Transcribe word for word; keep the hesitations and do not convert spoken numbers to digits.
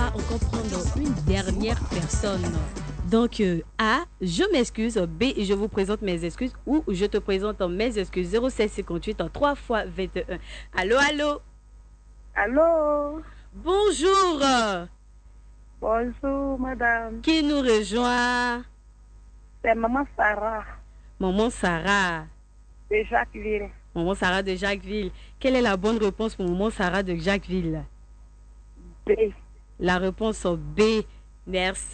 va encore prendre une dernière personne. Donc, euh, A, je m'excuse. B, je vous présente mes excuses. Ou je te présente mes excuses. zéro sept cinquante-huit, trois fois vingt et un. Allô, allô? Allô? Bonjour. Bonjour, madame. Qui nous rejoint? C'est maman Sarah. Maman Sarah. De Jacquesville. Maman Sarah de Jacquesville. Quelle est la bonne réponse pour maman Sarah de Jacquesville? B. La réponse B. Merci.